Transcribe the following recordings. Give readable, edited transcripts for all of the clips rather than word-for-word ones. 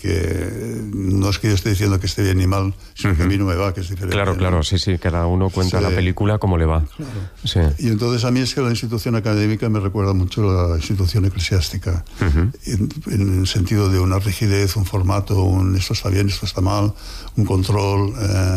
porque no es que yo esté diciendo que esté bien ni mal, sino que a mí no me va, que es diferente. Claro, sí, cada uno cuenta la película como le va. Claro. Sí. Y entonces a mí es que la institución académica me recuerda mucho a la institución eclesiástica, en el sentido de una rigidez, un formato, esto está bien, esto está mal, un control,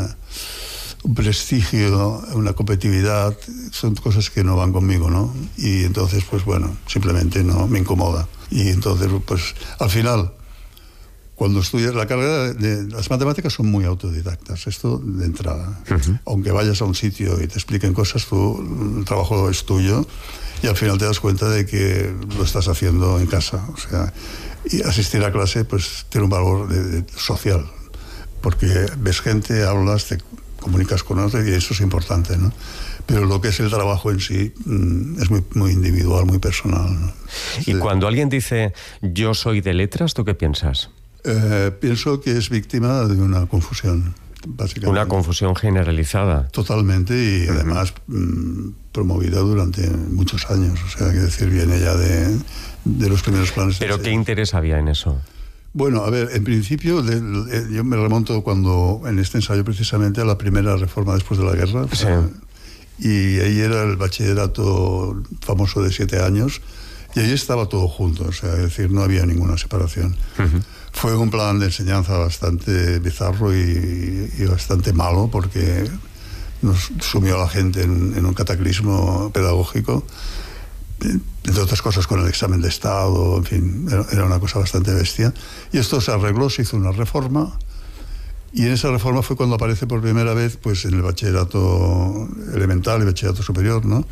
un prestigio, una competitividad, son cosas que no van conmigo, ¿no? Y entonces, pues bueno, simplemente no me incomoda. Y entonces, pues al final, cuando estudias la carrera, las matemáticas son muy autodidactas, esto de entrada. Aunque vayas a un sitio y te expliquen cosas, el trabajo es tuyo y al final te das cuenta de que lo estás haciendo en casa. O sea, y asistir a clase pues tiene un valor social, porque ves gente, hablas, te comunicas con otros y eso es importante, ¿no? Pero lo que es el trabajo en sí es muy, muy individual, muy personal, ¿no? Y cuando alguien dice yo soy de letras, ¿tú qué piensas? Pienso que es víctima de una confusión, básicamente. Una confusión generalizada. Totalmente, y además promovida durante muchos años. O sea, que decir, viene ya de los primeros planes. ¿Pero qué interés había en eso? Bueno, a ver, en principio yo me remonto en este ensayo precisamente a la primera reforma después de la guerra. Sí. Y ahí era el bachillerato famoso de 7 años, y ahí estaba todo junto, o sea, es decir, no había ninguna separación. Fue un plan de enseñanza bastante bizarro y bastante malo, porque nos sumió a la gente en un cataclismo pedagógico, entre otras cosas con el examen de Estado, en fin, era una cosa bastante bestia. Y esto se arregló, se hizo una reforma, y en esa reforma fue cuando aparece por primera vez pues en el bachillerato elemental y bachillerato superior, ¿no?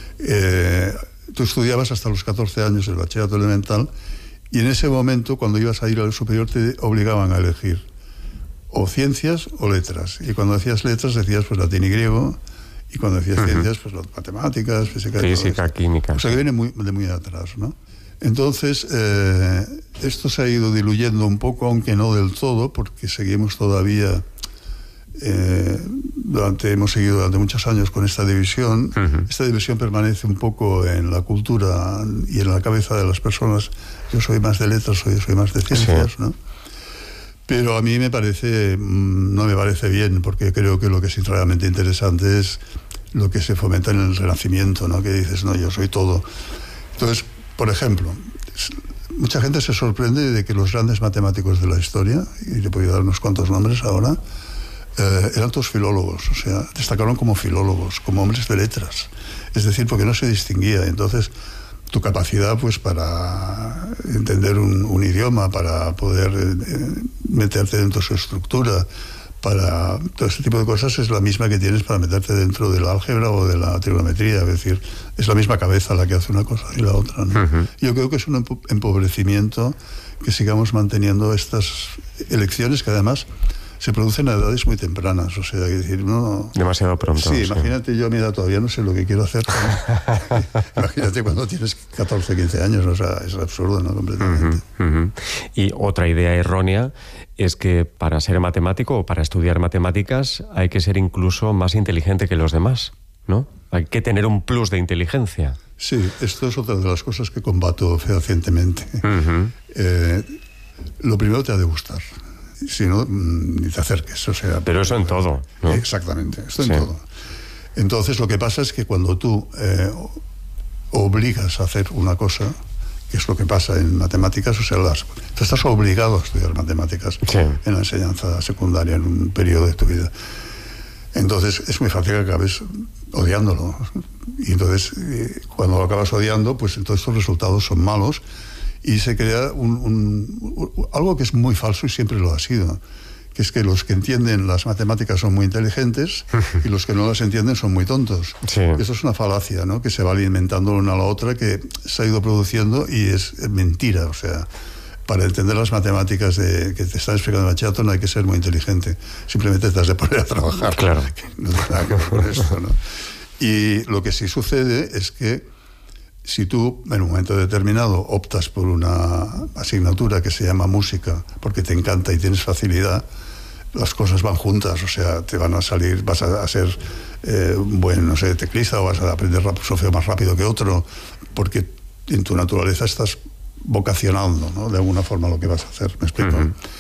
Tú estudiabas hasta los 14 años el bachillerato elemental, y en ese momento, cuando ibas a ir al superior, te obligaban a elegir o ciencias o letras. Y cuando decías letras, decías pues latín y griego, y cuando decías ciencias, pues matemáticas, física, química. O sea, que viene de muy atrás, ¿no? Entonces, esto se ha ido diluyendo un poco, aunque no del todo, porque seguimos todavía, hemos seguido durante muchos años con esta división. Esta división permanece un poco en la cultura y en la cabeza de las personas. Yo soy más de letras, yo soy más de ciencias, ¿no? Pero a mí no me parece bien, porque creo que lo que es realmente interesante es lo que se fomenta en el Renacimiento, ¿no? Que dices, no, yo soy todo. Entonces, por ejemplo, mucha gente se sorprende de que los grandes matemáticos de la historia, y le puedo dar unos cuantos nombres ahora, eran todos filólogos, o sea, destacaron como filólogos, como hombres de letras. Es decir, porque no se distinguía. Entonces, tu capacidad pues para entender un idioma, para poder meterte dentro de su estructura, para todo este tipo de cosas es la misma que tienes para meterte dentro del álgebra o de la trigonometría. Es decir, es la misma cabeza la que hace una cosa y la otra, ¿no? Yo creo que es un empobrecimiento que sigamos manteniendo estas elecciones que además se producen a edades muy tempranas, o sea, es decir, no... Demasiado pronto. Sí, imagínate, yo a mi edad todavía no sé lo que quiero hacer, ¿no? Imagínate cuando tienes 14, 15 años, o sea, es absurdo, ¿no? Completamente. Y otra idea errónea es que para ser matemático o para estudiar matemáticas hay que ser incluso más inteligente que los demás, ¿no? Hay que tener un plus de inteligencia. Sí, esto es otra de las cosas que combato fehacientemente. Lo primero te ha de gustar. Si no, ni te acerques, o sea... Pero eso en todo, ¿no? Exactamente, esto en todo. Entonces, lo que pasa es que cuando tú obligas a hacer una cosa, que es lo que pasa en matemáticas, o sea, tú estás obligado a estudiar matemáticas en la enseñanza secundaria, en un periodo de tu vida. Entonces, es muy fácil que acabes odiándolo. Y entonces, cuando lo acabas odiando, pues entonces los resultados son malos, y se crea algo que es muy falso y siempre lo ha sido, que es que los que entienden las matemáticas son muy inteligentes y los que no las entienden son muy tontos. Eso es una falacia, ¿no? Que se va alimentando una a la otra, que se ha ido produciendo y es mentira. O sea, para entender las matemáticas que te están explicando el bachillerato no hay que ser muy inteligente, simplemente te has de poner a trabajar. Claro. No tiene nada que ver con esto, ¿no? Y lo que sí sucede es que si tú en un momento determinado optas por una asignatura que se llama música porque te encanta y tienes facilidad, las cosas van juntas, o sea, te van a salir, vas a ser un buen, no sé, teclista, o vas a aprender solfeo más rápido que otro, porque en tu naturaleza estás vocacionando, ¿no? De alguna forma lo que vas a hacer, ¿me explico?